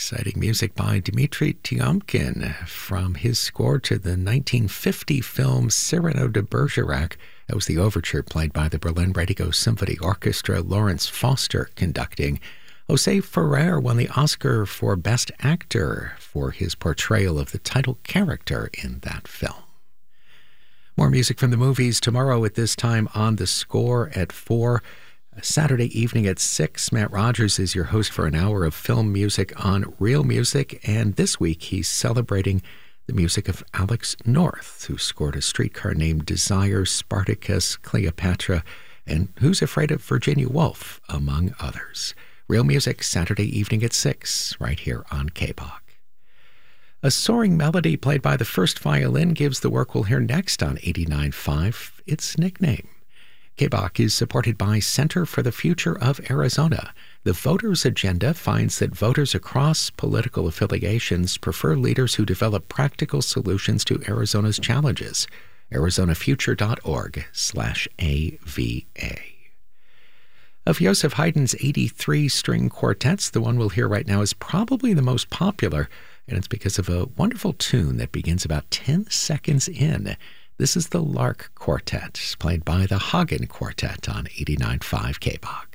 Exciting music by Dmitri Tiomkin from his score to the 1950 film Cyrano de Bergerac. That was the overture played by the Berlin Radio Symphony Orchestra, Lawrence Foster conducting. Jose Ferrer won the Oscar for Best Actor for his portrayal of the title character in that film. More music from the movies tomorrow at this time on The Score at 4. Saturday evening at 6, Matt Rogers is your host for an hour of film music on Real Music, and this week he's celebrating the music of Alex North, who scored A Streetcar Named Desire, Spartacus, Cleopatra, and Who's Afraid of Virginia Woolf, among others. Real Music, Saturday evening at 6, right here on KBOG. A soaring melody played by the first violin gives the work we'll hear next on 89.5 its nickname. KBOG is supported by Center for the Future of Arizona. The Voters' Agenda finds that voters across political affiliations prefer leaders who develop practical solutions to Arizona's challenges. arizonafuture.org/AVA. Of Joseph Haydn's 83 string quartets, the one we'll hear right now is probably the most popular, and it's because of a wonderful tune that begins about 10 seconds in. This is the Lark Quartet, played by the Hagen Quartet on 89.5 KBOG.